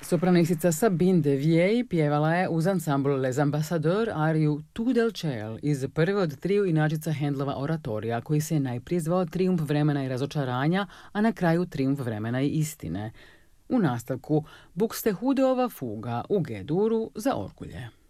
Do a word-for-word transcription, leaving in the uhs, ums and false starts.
Sopranistica Sabine Devier pjevala je uz ansambl Les Ambassadeurs ariju Tu del ciel iz prve od triju inačica Handlova oratorija, koji se je najprije zvao Trijumf vremena i razočaranja, a na kraju Trijumf vremena i istine. U nastavku Buxtehudeova fuga u G-duru za orgulje.